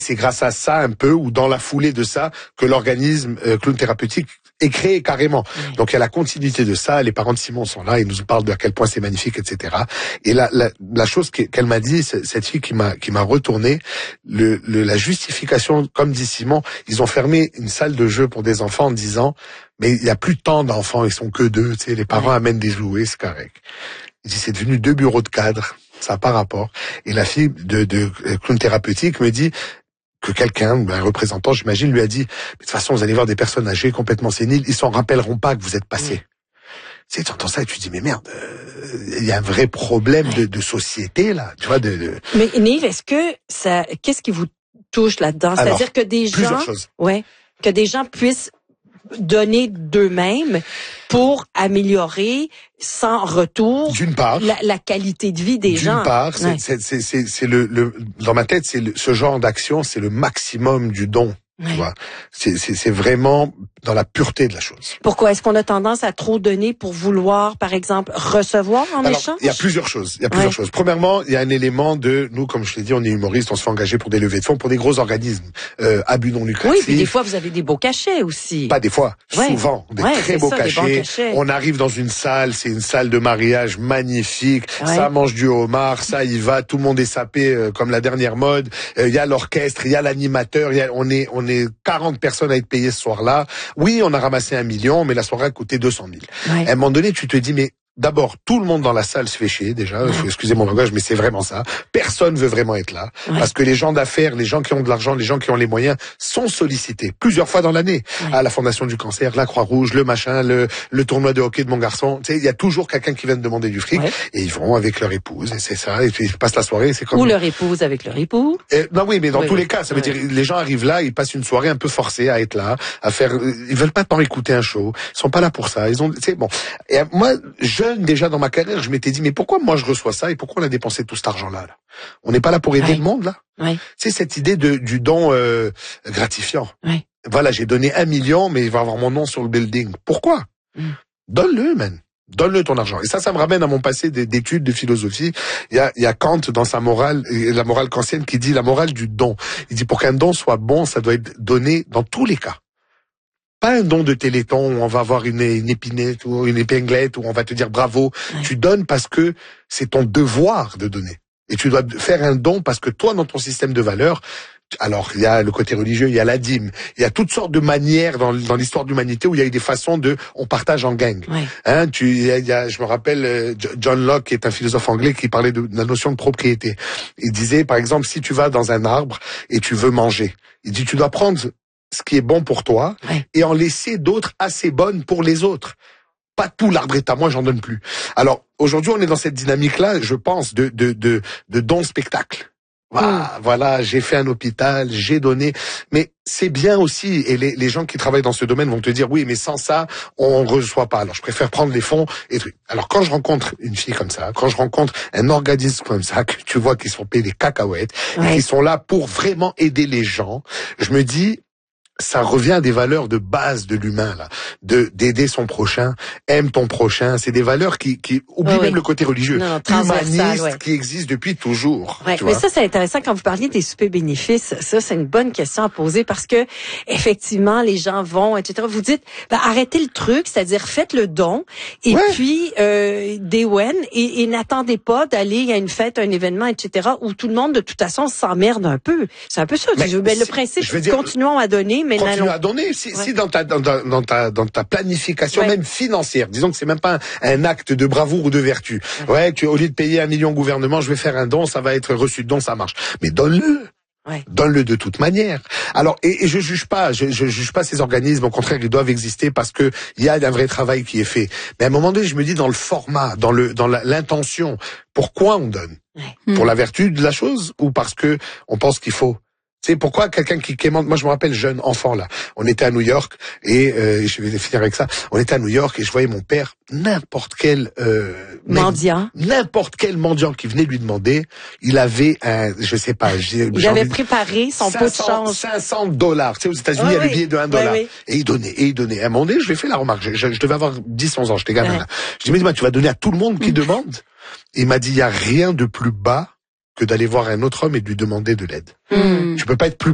C'est grâce à ça un peu, ou dans la foulée de ça, que l'organisme Clown Thérapeutique est créé carrément. Donc il y a la continuité de ça, les parents de Simon sont là, ils nous parlent de à quel point c'est magnifique, etc. Et la chose qu'elle m'a dit, cette fille qui m'a retourné, la justification, comme dit Simon, ils ont fermé une salle de jeu pour des enfants en disant, mais il y a plus tant d'enfants, ils sont que 2, tu sais, les parents amènent des jouets, c'est correct. Il dit, c'est devenu 2 bureaux de cadre, ça n'a pas rapport. Et la fille de Clown Thérapeutique me dit, que quelqu'un, un représentant, j'imagine, lui a dit, mais de toute façon, vous allez voir des personnes âgées complètement séniles, ils s'en rappelleront pas que vous êtes passé. Tu sais, tu entends ça et tu te dis, mais merde, il y a un vrai problème de société, là, tu vois, Mais Nive, qu'est-ce qui vous touche là-dedans? C'est-à-dire que des gens, que des gens puissent donner d'eux-mêmes pour améliorer sans retour d'une part la qualité de vie des gens. D'une part, c'est dans ma tête, ce genre d'action, c'est le maximum du don. Tu vois, c'est vraiment dans la pureté de la chose. Pourquoi est-ce qu'on a tendance à trop donner pour vouloir, par exemple, recevoir en échange? Il y a plusieurs choses. Premièrement, il y a un élément de nous, comme je l'ai dit, on est humoristes, on se fait engager pour des levées de fonds pour des gros organismes à but non lucratif. Oui, puis des fois vous avez des beaux cachets aussi. Pas des fois, souvent des très beaux cachets. On arrive dans une salle, c'est une salle de mariage magnifique. Ça mange du homard, ça y va, tout le monde est sapé comme la dernière mode. Il y a l'orchestre, il y a l'animateur, on est 40 personnes à être payées ce soir-là. Oui, on a ramassé 1 million, mais la soirée a coûté 200 000. À un moment donné, tu te dis, mais d'abord, tout le monde dans la salle se fait chier, déjà. Excusez mon langage, mais c'est vraiment ça. Personne veut vraiment être là. Parce que les gens d'affaires, les gens qui ont de l'argent, les gens qui ont les moyens, sont sollicités plusieurs fois dans l'année. À la Fondation du Cancer, la Croix-Rouge, le machin, le tournoi de hockey de mon garçon. Tu sais, il y a toujours quelqu'un qui vient de demander du fric. Et ils vont avec leur épouse, et c'est ça. Et puis, ils passent la soirée, c'est comme... Ou leur épouse avec leur époux. Non, oui, mais dans tous les cas, ça veut dire, les gens arrivent là, ils passent une soirée un peu forcée à être là, à faire, ils veulent pas tant écouter un show. Ils sont pas là pour ça. Ils ont, tu sais, bon. Et moi, jeune, déjà dans ma carrière, je m'étais dit, mais pourquoi moi je reçois ça et pourquoi on a dépensé tout cet argent-là, là? On n'est pas là pour aider le monde, là? C'est cette idée du don gratifiant. Voilà, j'ai donné 1 million, mais il va avoir mon nom sur le building. Pourquoi? Donne-le, man. Donne-le ton argent. Et ça me ramène à mon passé d'études de philosophie. Il y a Kant dans sa morale, la morale kantienne, qui dit la morale du don. Il dit, pour qu'un don soit bon, ça doit être donné dans tous les cas. Pas un don de Téléthon où on va avoir une épinette ou une épinglette où on va te dire bravo. Tu donnes parce que c'est ton devoir de donner. Et tu dois faire un don parce que toi, dans ton système de valeurs, alors il y a le côté religieux, il y a la dîme, il y a toutes sortes de manières dans l'histoire de l'humanité où il y a eu des façons on partage en gang. Je me rappelle John Locke, qui est un philosophe anglais, qui parlait de la notion de propriété. Il disait, par exemple, si tu vas dans un arbre et tu veux manger, il dit tu dois prendre ce qui est bon pour toi et en laisser d'autres assez bonnes pour les autres. Pas tout l'arbre est à moi, j'en donne plus. Alors aujourd'hui, on est dans cette dynamique-là, je pense, de don spectacle. Voilà, j'ai fait un hôpital, j'ai donné, mais c'est bien aussi, et les gens qui travaillent dans ce domaine vont te dire, oui, mais sans ça, on reçoit pas. Alors je préfère prendre les fonds et trucs. Alors quand je rencontre une fille comme ça, quand je rencontre un organisme comme ça, que tu vois qu'ils sont payés des cacahuètes, et qui sont là pour vraiment aider les gens, je me dis, ça revient à des valeurs de base de l'humain, là, d'aider son prochain, aime ton prochain. C'est des valeurs qui oublient même le côté religieux, humaniste, qui existe depuis toujours. Mais ça, c'est intéressant quand vous parliez des soupers bénéfices. Ça, c'est une bonne question à poser parce que effectivement, les gens vont, etc. Vous dites, arrêtez le truc, c'est-à-dire faites le don, et puis et n'attendez pas d'aller à une fête, un événement, etc. où tout le monde de toute façon s'emmerde un peu. C'est un peu ça. Le principe, continuons à donner. Continue à donner. Si dans ta planification même financière, disons que c'est même pas un acte de bravoure ou de vertu. Au lieu de payer 1 million au gouvernement, je vais faire un don, ça va être reçu de don, ça marche. Mais donne-le. Donne-le de toute manière. Alors, et je juge pas ces organismes. Au contraire, ils doivent exister parce que il y a un vrai travail qui est fait. Mais à un moment donné, je me dis dans le format, dans l'intention, pourquoi on donne? Pour la vertu de la chose ou parce que on pense qu'il faut? Tu sais, pourquoi quelqu'un qui quémande, moi je me rappelle jeune enfant là, on était à New York et je vais finir avec ça, on était à New York et je voyais mon père, n'importe quel mendiant qui venait lui demander, il avait je sais pas, il avait préparé son pot de change. $500. Tu sais, aux États-Unis, il y a le billet de $1. Et il donnait. À un moment donné, je lui ai fait la remarque, je devais avoir 10-11 ans, j'étais gamin là. Je lui ai dit, mais tu vas donner à tout le monde qui demande? Et il m'a dit, il y a rien de plus bas que d'aller voir un autre homme et de lui demander de l'aide. Tu peux pas être plus